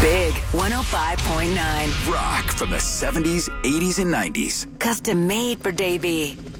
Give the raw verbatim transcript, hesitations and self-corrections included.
Big one oh five point nine. Rock from the seventies, eighties, and nineties. Custom made for Davey.